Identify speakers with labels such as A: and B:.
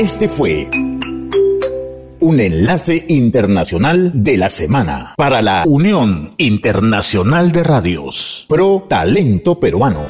A: Este fue un enlace internacional de la semana para la Unión Internacional de Radios Pro Talento Peruano.